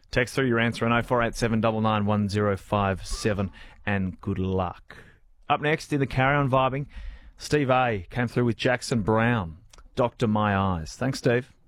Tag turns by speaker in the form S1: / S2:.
S1: Text through your answer on 0487 991 and good luck. Up next in the Carry On Vibing, Steve A came through with Jackson Brown, Doctor My Eyes. Thanks, Steve.